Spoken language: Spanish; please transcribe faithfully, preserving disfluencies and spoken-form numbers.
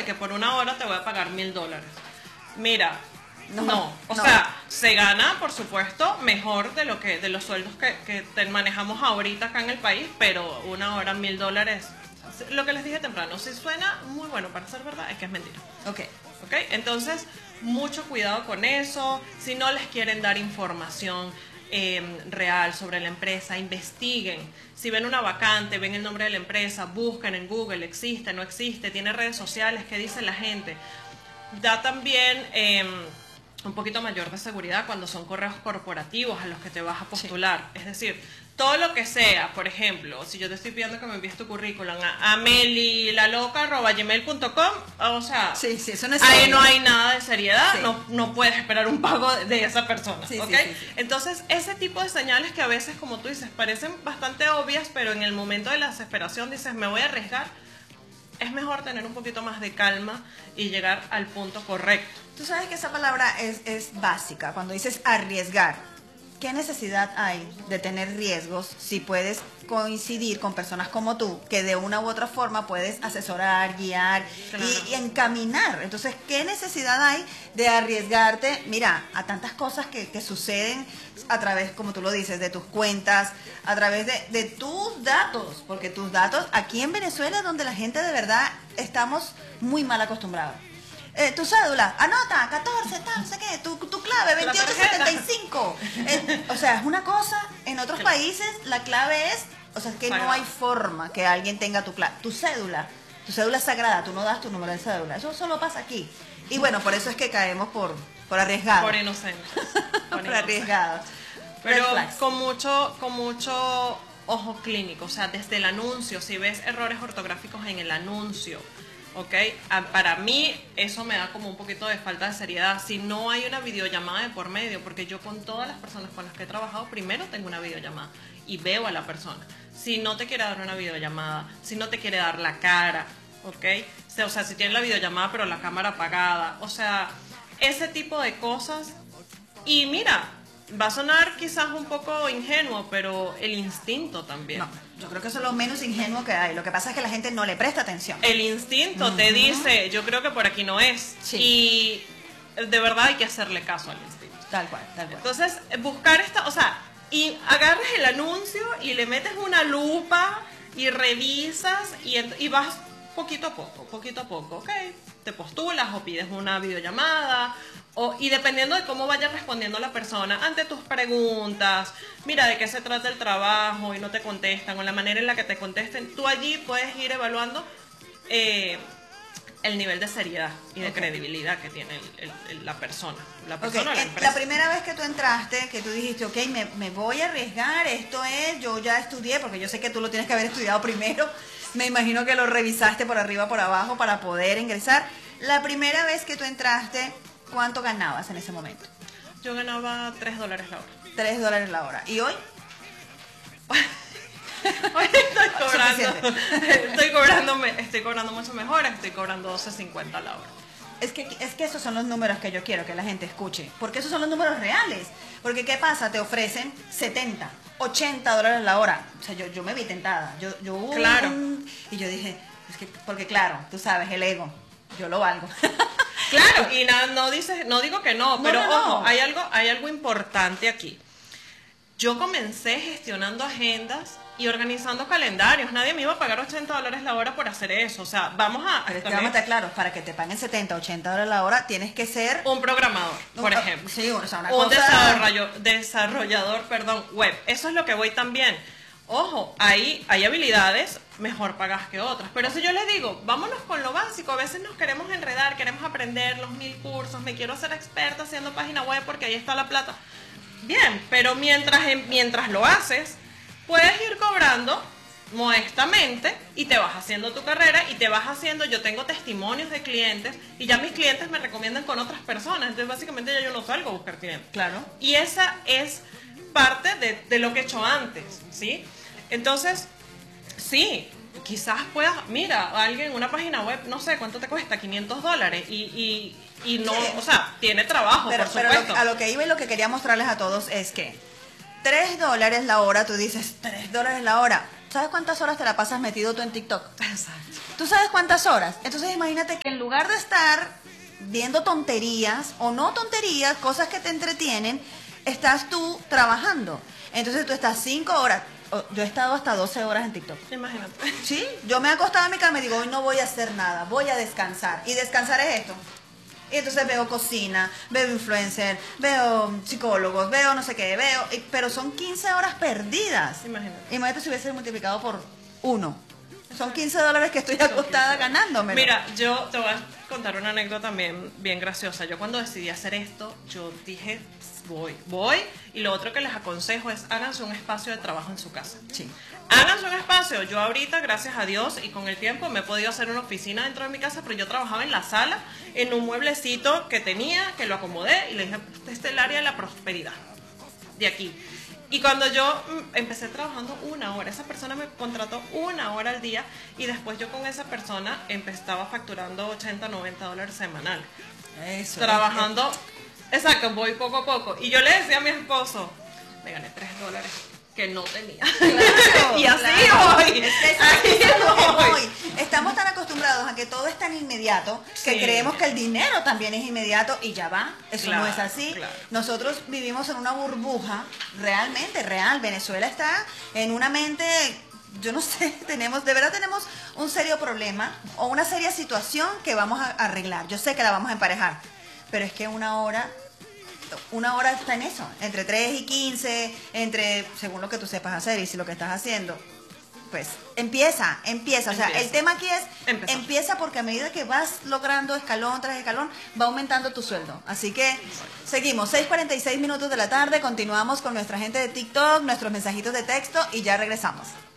de que por una hora te voy a pagar mil dólares. Mira, no, no. o no. sea, se gana, por supuesto, mejor de lo que de los sueldos que, que te manejamos ahorita acá en el país, pero una hora, mil dólares, lo que les dije temprano, si suena muy bueno para ser verdad, es que es mentira. Ok. Ok, entonces, mucho cuidado con eso. Si no les quieren dar información eh, real sobre la empresa, investiguen. Si ven una vacante, ven el nombre de la empresa, busquen en Google, existe, no existe, tiene redes sociales, ¿qué dice la gente? Da también eh, un poquito mayor de seguridad cuando son correos corporativos a los que te vas a postular. Sí. Es decir, todo lo que sea, por ejemplo, si yo te estoy pidiendo que me envíes tu currículum a amelilaloca arroba gmail punto com, o sea, sí, sí, eso no es ahí serio. no hay nada de seriedad, Sí. no, no puedes esperar un pago de, de esa persona, Sí, ¿ok? sí, sí, sí. Entonces, ese tipo de señales que a veces, como tú dices, parecen bastante obvias, pero en el momento de la desesperación dices, me voy a arriesgar, es mejor tener un poquito más de calma y llegar al punto correcto. Tú sabes que esa palabra es, es básica, cuando dices arriesgar. ¿Qué necesidad hay de tener riesgos si puedes coincidir con personas como tú, que de una u otra forma puedes asesorar, guiar Claro. y, y encaminar? Entonces, ¿qué necesidad hay de arriesgarte, mira, a tantas cosas que, que suceden a través, como tú lo dices, de tus cuentas, a través de, de tus datos? Porque tus datos, aquí en Venezuela, donde la gente de verdad estamos muy mal acostumbrados. Eh, tu cédula, anota, catorce, tal, no sé qué, tu, tu clave, veintiocho setenta y cinco. Eh, o sea, es una cosa, en otros Claro. países la clave es, o sea, es que Sagrado. no hay forma que alguien tenga tu clave. Tu cédula, tu cédula es sagrada, tú no das tu número de cédula, eso solo pasa aquí. Y bueno, por eso es que caemos por, por arriesgados. Por inocentes. Por, por arriesgados. Pero Red flags. con mucho, con mucho ojo clínico, o sea, desde el anuncio, si ves errores ortográficos en el anuncio, ¿ok? Ah, para mí eso me da como un poquito de falta de seriedad. Si no hay una videollamada de por medio, porque yo con todas las personas con las que he trabajado, primero tengo una videollamada y veo a la persona. Si no te quiere dar una videollamada, si no te quiere dar la cara, ¿ok? O sea, si tiene la videollamada pero la cámara apagada, o sea, ese tipo de cosas. Y mira, va a sonar quizás un poco ingenuo, pero el instinto también. No, yo creo que eso es lo menos ingenuo que hay. Lo que pasa es que la gente no le presta atención. El instinto Uh-huh. te dice, yo creo que por aquí no es. Sí. Y de verdad hay que hacerle caso al instinto. Tal cual, tal cual. Entonces, buscar esta, o sea, y agarras el anuncio y le metes una lupa y revisas y, y vas poquito a poco, poquito a poco, ¿ok? Te postulas o pides una videollamada. O, y dependiendo de cómo vaya respondiendo la persona ante tus preguntas, mira de qué se trata el trabajo y no te contestan, o la manera en la que te contesten, tú allí puedes ir evaluando eh, el nivel de seriedad y de Okay. credibilidad que tiene el, el, el, la persona. La, Okay. persona o la, eh, empresa. la primera vez que tú entraste, que tú dijiste, ok, me, me voy a arriesgar, esto es, yo ya estudié, porque yo sé que tú lo tienes que haber estudiado primero, me imagino que lo revisaste por arriba, por abajo, para poder ingresar. La primera vez que tú entraste, ¿cuánto ganabas en ese momento? Yo ganaba tres dólares la hora. tres dólares la hora. ¿Y hoy? Hoy estoy cobrando, Suficiente. estoy cobrando, estoy cobrando mucho mejor, estoy cobrando doce cincuenta la hora. Es que, es que esos son los números que yo quiero que la gente escuche, porque esos son los números reales. Porque ¿qué pasa? Te ofrecen setenta, ochenta dólares la hora. O sea, yo, yo me vi tentada. Yo, yo, uh, Claro. Y yo dije, es que, porque claro, tú sabes, el ego, yo lo valgo. Claro, y na, no dices, no digo que no, No, pero no, no. ojo, hay algo, hay algo importante aquí. Yo comencé gestionando agendas y organizando calendarios. Nadie me iba a pagar ochenta dólares la hora por hacer eso. O sea, vamos a... Pero es que también- vamos a estar claros, para que te paguen setenta, ochenta dólares la hora, tienes que ser un programador, por un- ejemplo. Sí, o sea, una un cosa... desarrollo- desarrollador, perdón, web. Eso es lo que voy también. Ojo, hay, hay habilidades mejor pagas que otras. Pero si yo les digo, vámonos con lo básico, a veces nos queremos enredar, queremos aprender los mil cursos, me quiero ser experta haciendo página web porque ahí está la plata. Bien, pero mientras, mientras lo haces, puedes ir cobrando modestamente y te vas haciendo tu carrera y te vas haciendo, yo tengo testimonios de clientes y ya mis clientes me recomiendan con otras personas, entonces básicamente ya yo no salgo a buscar clientes. Claro. Y esa es parte de, de lo que he hecho antes, ¿sí? Entonces, sí, quizás puedas, mira, alguien, una página web, no sé cuánto te cuesta, quinientos dólares y, y, y no, Sí. o sea, tiene trabajo, Pero, por pero supuesto. lo- a lo que iba y lo que quería mostrarles a todos es que tres dólares la hora, tú dices, tres dólares la hora. ¿Sabes cuántas horas te la pasas metido tú en TikTok? Exacto. ¿Tú sabes cuántas horas? Entonces imagínate que en lugar de estar viendo tonterías o no tonterías, cosas que te entretienen, estás tú trabajando. Entonces tú estás cinco horas. Yo he estado hasta doce horas en TikTok. Imagínate. Sí, yo me he acostado en mi cama y digo, hoy no voy a hacer nada, voy a descansar. Y descansar es esto. Y entonces veo cocina, veo influencer, veo psicólogos, veo no sé qué, veo... Pero son quince horas perdidas. Imagínate. Imagínate si hubiese multiplicado por uno. Son quince dólares que estoy acostada ganándome. Mira, yo te voy a contar una anécdota también bien graciosa. Yo cuando decidí hacer esto, yo dije, voy, voy. Y lo otro que les aconsejo es, háganse un espacio de trabajo en su casa. Sí. Háganse un espacio. Yo ahorita, gracias a Dios, y con el tiempo me he podido hacer una oficina dentro de mi casa, pero yo trabajaba en la sala, en un mueblecito que tenía, que lo acomodé, y le dije, este es el área de la prosperidad, de aquí. Y cuando yo mm, empecé trabajando una hora, esa persona me contrató una hora al día, y después yo con esa persona estaba facturando ochenta, noventa dólares semanal. Eso. Trabajando, exacto, voy poco a poco. Y yo le decía a mi esposo, me gané tres dólares que no tenía. Claro, y así claro. voy. Es que eso Así es lo que voy. voy. Estamos tan acostumbrados a que todo es tan inmediato que Sí. creemos que el dinero también es inmediato y ya va. Eso Claro, no es así. claro. Nosotros vivimos en una burbuja realmente real. Venezuela está en una mente, yo no sé, tenemos, de verdad tenemos un serio problema o una seria situación que vamos a arreglar. Yo sé que la vamos a emparejar, pero es que una hora... Una hora está en eso, entre tres y quince, entre, según lo que tú sepas hacer y si lo que estás haciendo, pues empieza, empieza. O sea, Empieza. el tema aquí es, Empezar. empieza porque a medida que vas logrando escalón tras escalón, va aumentando tu sueldo. Así que seguimos, seis cuarenta y seis minutos de la tarde, continuamos con nuestra gente de TikTok, nuestros mensajitos de texto y ya regresamos.